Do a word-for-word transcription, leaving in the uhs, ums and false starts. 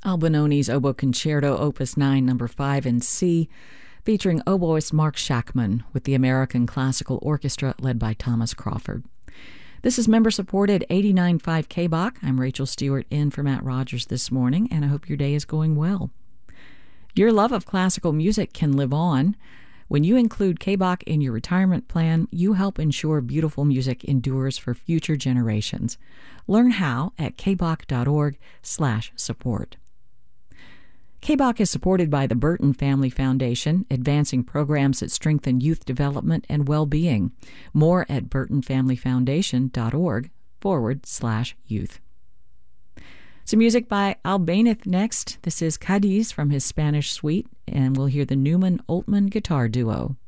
Albinoni's Oboe Concerto, Opus nine, number five in C, featuring oboist Mark Shackman with the American Classical Orchestra led by Thomas Crawford. This is member-supported eighty-nine point five K B O C. I'm Rachel Stewart in for Matt Rogers this morning, and I hope your day is going well. Your love of classical music can live on. When you include K B O C in your retirement plan, you help ensure beautiful music endures for future generations. Learn how at kboc.org slash support. K B O C is supported by the Burton Family Foundation, advancing programs that strengthen youth development and well-being. More at burtonfamilyfoundation.org forward slash youth. Some music by Albéniz next. This is Cadiz from his Spanish suite, and we'll hear the Newman-Oltmann guitar duo.